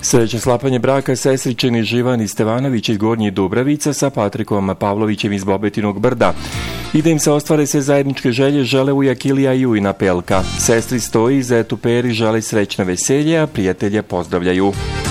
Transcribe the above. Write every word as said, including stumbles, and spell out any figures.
Srećno sklapanje braka sestričeni Živan Stevanović iz Gornjih Dubravica sa Patrikom Pavlovićem iz Bobetinog Brda. I da im se ostvare sve zajedničke želje žele ujak Ilija i ujna Pelka. Sestri Stoji i zetu Peri žele srećno veselje, a prijatelje pozdravljaju.